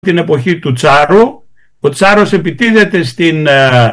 την εποχή του Τσάρου. Ο Τσάρος επιτίθεται στην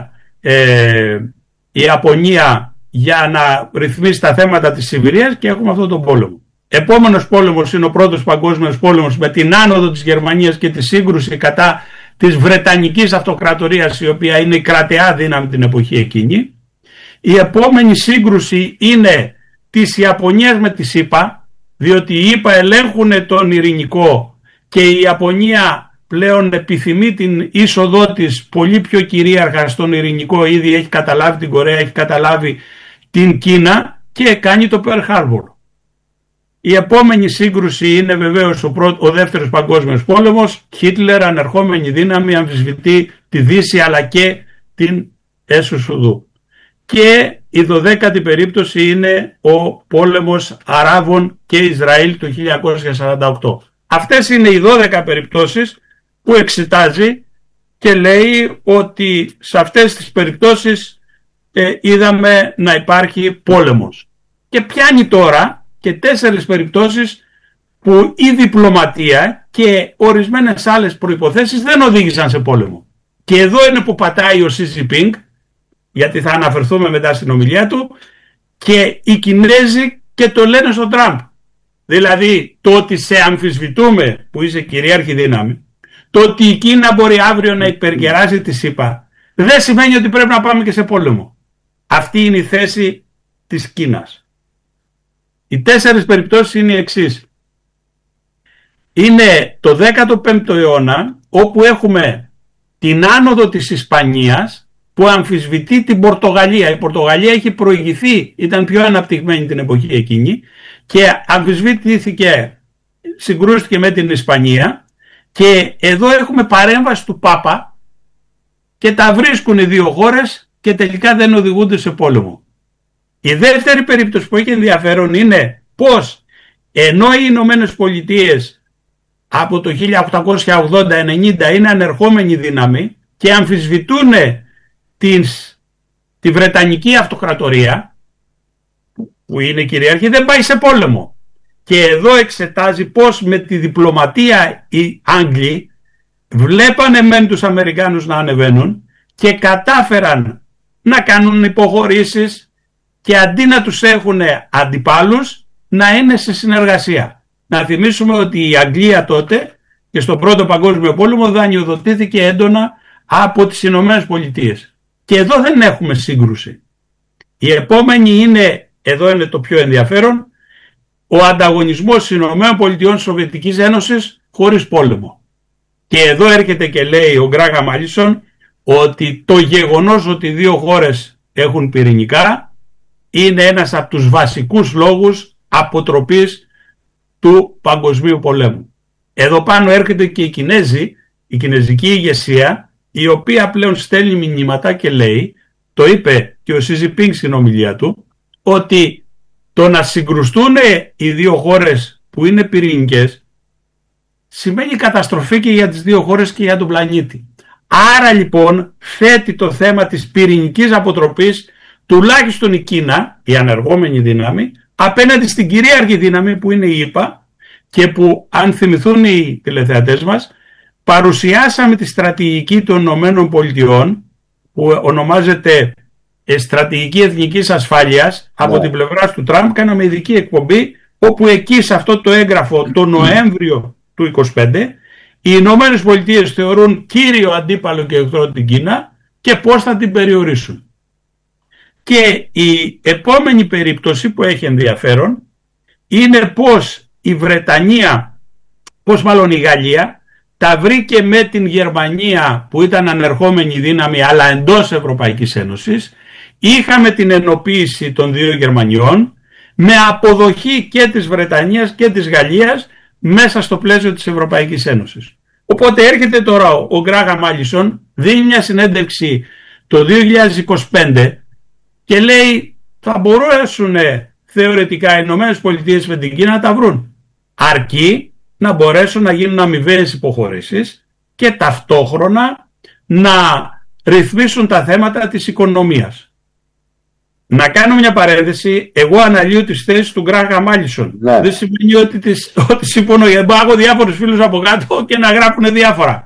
Ιαπωνία για να ρυθμίσει τα θέματα της Σιβηρίας και έχουμε αυτόν τον πόλεμο. Επόμενος πόλεμος είναι ο πρώτος παγκόσμιος πόλεμος με την άνοδο της Γερμανίας και τη σύγκρουση κατά της Βρετανικής Αυτοκρατορίας, η οποία είναι η κρατεά δύναμη την εποχή εκείνη. Η επόμενη σύγκρουση είναι της Ιαπωνίας με τη ΣΥΠΑ, διότι οι ΙΠΑ ελέγχουν τον ειρηνικό και η Ιαπωνία πλέον επιθυμεί την είσοδό της πολύ πιο κυρίαρχα στον ειρηνικό. Ήδη έχει καταλάβει την Κορέα, έχει καταλάβει την Κίνα και κάνει το Pearl Harbor. Η επόμενη σύγκρουση είναι βεβαίως ο δεύτερος παγκόσμιος πόλεμος. Χίτλερ, ανερχόμενη δύναμη, αμφισβητεί τη Δύση αλλά και την Έσου-Σουδού. Και η 12η περίπτωση είναι ο πόλεμος Αράβων και Ισραήλ το 1948. Αυτές είναι οι 12 περιπτώσεις που εξετάζει και λέει ότι σε αυτές τις περιπτώσεις είδαμε να υπάρχει πόλεμος. Και πιάνει τώρα και 4 περιπτώσεις που η διπλωματία και ορισμένες άλλες προϋποθέσεις δεν οδήγησαν σε πόλεμο. Και εδώ είναι που πατάει ο Σι Τζινπίνγκ, γιατί θα αναφερθούμε μετά στην ομιλία του, και οι Κινέζοι και το λένε στον Τραμπ. Δηλαδή το ότι σε αμφισβητούμε που είσαι κυρίαρχη δύναμη, το ότι η Κίνα μπορεί αύριο να υπερκεράσει τη ΣΥΠΑ, δεν σημαίνει ότι πρέπει να πάμε και σε πόλεμο. Αυτή είναι η θέση της Κίνας. Οι 4 περιπτώσεις είναι οι εξής. Είναι το 15ο αιώνα, όπου έχουμε την άνοδο της Ισπανίας που αμφισβητεί την Πορτογαλία. Η Πορτογαλία έχει προηγηθεί, ήταν πιο αναπτυγμένη την εποχή εκείνη και αμφισβητήθηκε, συγκρούστηκε με την Ισπανία, και εδώ έχουμε παρέμβαση του Πάπα και τα βρίσκουν οι δύο χώρες και τελικά δεν οδηγούνται σε πόλεμο. Η δεύτερη περίπτωση που έχει ενδιαφέρον είναι πως ενώ οι Ηνωμένες Πολιτείες από το 1880-90 είναι ανερχόμενη δύναμη και αμφισβητούν τη Βρετανική Αυτοκρατορία που είναι κυρίαρχη, δεν πάει σε πόλεμο. Και εδώ εξετάζει πως με τη διπλωματία οι Άγγλοι βλέπανε μεν τους Αμερικάνους να ανεβαίνουν και κατάφεραν να κάνουν υποχωρήσεις και αντί να τους έχουν αντιπάλους να είναι σε συνεργασία. Να θυμίσουμε ότι η Αγγλία τότε και στον Πρώτο Παγκόσμιο Πόλεμο δανειοδοτήθηκε έντονα από τις Ηνωμένες Πολιτείες. Και εδώ δεν έχουμε σύγκρουση. Η επόμενη είναι, εδώ είναι το πιο ενδιαφέρον, ο ανταγωνισμός της ΗΠΑ Σοβιετικής Ένωσης χωρίς πόλεμο. Και εδώ έρχεται και λέει ο Γκράχαμ Άλισον ότι το γεγονός ότι οι δύο χώρες έχουν πυρηνικά είναι ένας από τους βασικούς λόγους αποτροπής του Παγκοσμίου Πολέμου. Εδώ πάνω έρχεται και η κινέζικη ηγεσία, η οποία πλέον στέλνει μηνύματα και λέει, το είπε και ο Σι Τζινπίνγκ στην ομιλία του, ότι το να συγκρουστούν οι δύο χώρες που είναι πυρηνικές σημαίνει καταστροφή και για τις δύο χώρες και για τον πλανήτη. Άρα λοιπόν θέτει το θέμα της πυρηνικής αποτροπής τουλάχιστον η Κίνα, η ανεργόμενη δύναμη, απέναντι στην κυρίαρχη δύναμη που είναι η ΙΠΑ, και που, αν θυμηθούν οι τηλεθεατές μας, παρουσιάσαμε τη στρατηγική των ΗΠΑ που ονομάζεται Στρατηγική Εθνικής Ασφάλειας από την πλευρά του Τραμπ. Κάναμε ειδική εκπομπή όπου εκεί σε αυτό το έγγραφο το Νοέμβριο του 2025 οι Ηνωμένες Πολιτείες θεωρούν κύριο αντίπαλο και εχθρό την Κίνα και πώς θα την περιορίσουν. Και η επόμενη περίπτωση που έχει ενδιαφέρον είναι πως η Βρετανία, πως μάλλον η Γαλλία τα βρήκε με την Γερμανία που ήταν ανερχόμενη δύναμη αλλά εντός Ευρωπαϊκής Ένωσης. Είχαμε την ενοποίηση των δύο Γερμανιών με αποδοχή και της Βρετανίας και της Γαλλίας μέσα στο πλαίσιο της Ευρωπαϊκής Ένωσης. Οπότε έρχεται τώρα ο Γκράχαμ Άλισον, δίνει μια συνέντευξη το 2025 και λέει θα μπορέσουν θεωρητικά οι Ηνωμένες Πολιτείες με την Κίνα να τα βρουν, αρκεί να μπορέσουν να γίνουν αμοιβαίες υποχωρήσεις και ταυτόχρονα να ρυθμίσουν τα θέματα της οικονομίας. Να κάνω μια παρένθεση, εγώ αναλύω τις θέσεις του Γκράχαμ Άλισον. Δεν σημαίνει ότι συμφωνώ, γιατί έχω διάφορους φίλους από κάτω και να γράφουν διάφορα.